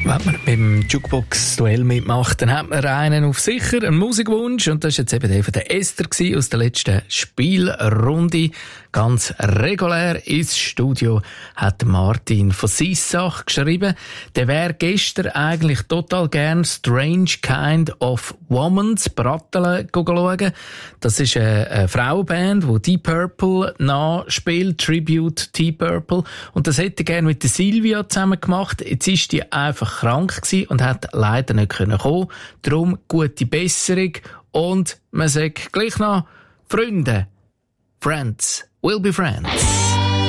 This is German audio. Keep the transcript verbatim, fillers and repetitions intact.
Wenn man beim Jukebox-Duell mitmacht, dann hat man einen auf sicher, einen Musikwunsch. Und das war jetzt eben der von der Esther aus der letzten Spielrunde. Ganz regulär ins Studio hat Martin von Sissach geschrieben. Der wäre gestern eigentlich total gern Strange Kind of Woman's Bratteln schauen. Das ist eine, eine Frauenband, die Deep Purple nachspielt, Tribute Deep Purple. Und das hätte er gerne mit der Silvia zusammen gemacht. Jetzt ist die einfach krank gewesen und hat leider nicht kommen können. Darum gute Besserung. Und man sagt gleich noch, Freunde, Friends will be friends.